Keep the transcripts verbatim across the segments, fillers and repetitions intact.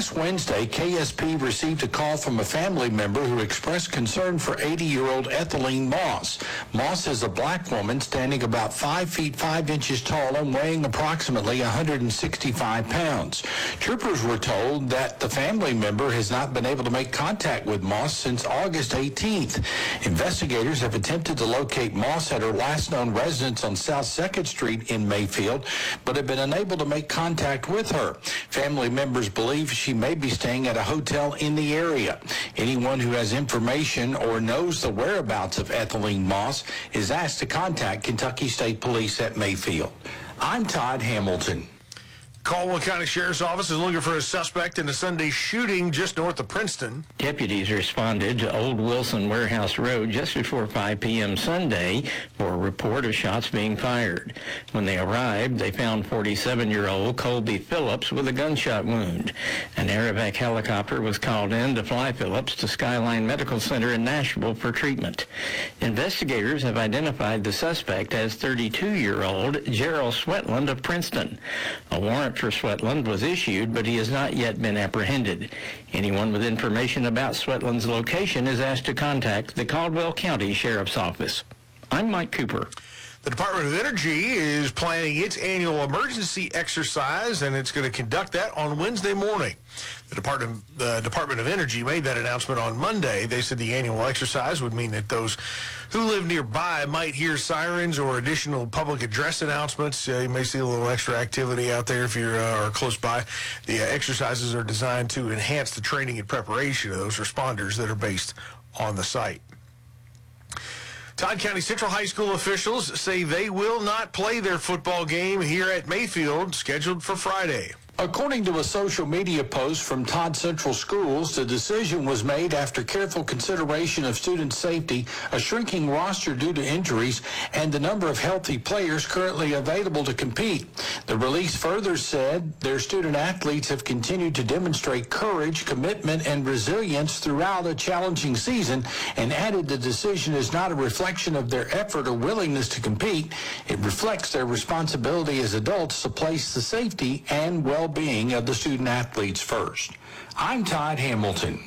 Last Wednesday, K S P received a call from a family member who expressed concern for eighty-year-old Ethelene Moss. Moss is a black woman standing about five feet five inches tall and weighing approximately one hundred sixty-five pounds. Troopers were told that the family member has not been able to make contact with Moss since August eighteenth. Investigators have attempted to locate Moss at her last known residence on South second Street in Mayfield, but have been unable to make contact with her. Family members believe she may be staying at a hotel in the area. Anyone who has information or knows the whereabouts of Ethelene Moss is asked to contact Kentucky State Police at Mayfield. I'm Todd Hamilton. Caldwell County Sheriff's Office is looking for a suspect in a Sunday shooting just north of Princeton. Deputies responded to Old Wilson Warehouse Road just before five p.m. Sunday for a report of shots being fired. When they arrived, they found forty-seven-year-old Colby Phillips with a gunshot wound. An Aerovac helicopter was called in to fly Phillips to Skyline Medical Center in Nashville for treatment. Investigators have identified the suspect as thirty-two-year-old Gerald Sweatland of Princeton. A warrant for Sweatland was issued, but he has not yet been apprehended. Anyone with information about Sweatland's location is asked to contact the Caldwell County Sheriff's Office. I'm Mike Cooper. The Department of Energy is planning its annual emergency exercise, and it's going to conduct that on Wednesday morning. The Department, the Department of Energy made that announcement on Monday. They said the annual exercise would mean that those who live nearby might hear sirens or additional public address announcements. Uh, you may see a little extra activity out there if you're uh, or close by. The uh, exercises are designed to enhance the training and preparation of those responders that are based on the site. Todd County Central High School officials say they will not play their football game here at Mayfield, scheduled for Friday. According to a social media post from Todd Central Schools, the decision was made after careful consideration of student safety, a shrinking roster due to injuries, and the number of healthy players currently available to compete. The release further said their student athletes have continued to demonstrate courage, commitment, and resilience throughout a challenging season, and added the decision is not a reflection of their effort or willingness to compete. It reflects their responsibility as adults to place the safety and well being of the student athletes first. I'm Todd Hamilton.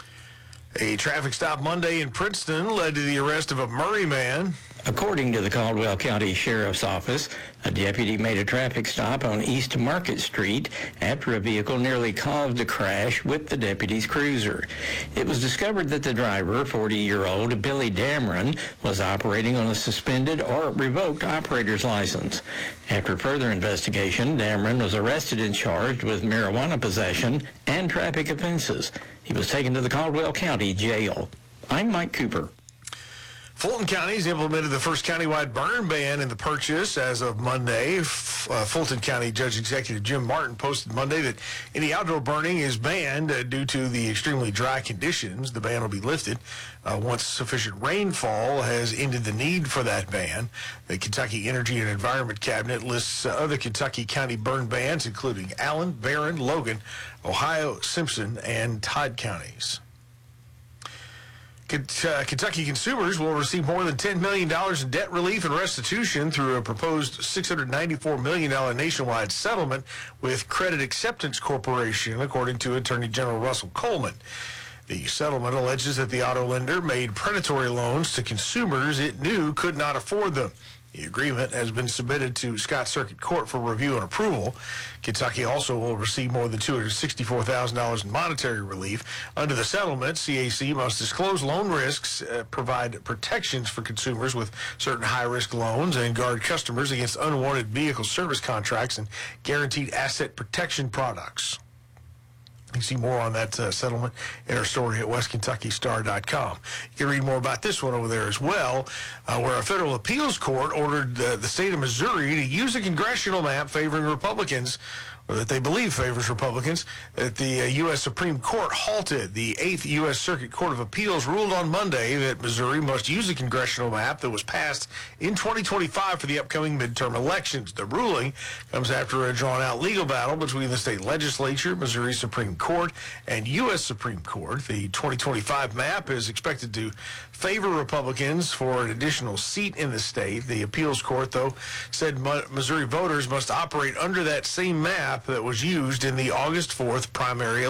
A traffic stop Monday in Princeton led to the arrest of a Murray man. According to the Caldwell County Sheriff's Office, a deputy made a traffic stop on East Market Street after a vehicle nearly caused a crash with the deputy's cruiser. It was discovered that the driver, forty-year-old Billy Dameron, was operating on a suspended or revoked operator's license. After further investigation, Dameron was arrested and charged with marijuana possession and traffic offenses. He was taken to the Caldwell County Jail. I'm Mike Cooper. Fulton County has implemented the first countywide burn ban in the Purchase as of Monday. F- uh, Fulton County Judge Executive Jim Martin posted Monday that any outdoor burning is banned uh, due to the extremely dry conditions. The ban will be lifted uh, once sufficient rainfall has ended the need for that ban. The Kentucky Energy and Environment Cabinet lists uh, other Kentucky county burn bans, including Allen, Barron, Logan, Ohio, Simpson, and Todd counties. Kentucky consumers will receive more than ten million dollars in debt relief and restitution through a proposed six hundred ninety-four million dollars nationwide settlement with Credit Acceptance Corporation, according to Attorney General Russell Coleman. The settlement alleges that the auto lender made predatory loans to consumers it knew could not afford them. The agreement has been submitted to Scott Circuit Court for review and approval. Kentucky also will receive more than two hundred sixty-four thousand dollars in monetary relief. Under the settlement, C A C must disclose loan risks, uh, provide protections for consumers with certain high-risk loans, and guard customers against unwanted vehicle service contracts and guaranteed asset protection products. You can see more on that uh, settlement in our story at west kentucky star dot com. You can read more about this one over there as well, uh, where a federal appeals court ordered uh, the state of Missouri to use a congressional map favoring Republicans, or that they believe favors Republicans, that the uh, U S Supreme Court halted. The eighth U S Circuit Court of Appeals ruled on Monday that Missouri must use a congressional map that was passed in twenty twenty-five for the upcoming midterm elections. The ruling comes after a drawn-out legal battle between the state legislature, Missouri Supreme Court, and U S Supreme Court. The twenty twenty-five map is expected to favor Republicans for an additional seat in the state. The appeals court, though, said Missouri voters must operate under that same map that was used in the August fourth primary election.